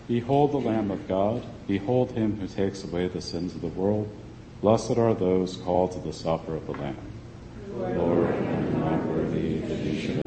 Behold the Lamb of God. Behold him who takes away the sins of the world. Blessed are those called to the supper of the Lamb. Lord, I am not worthy that you should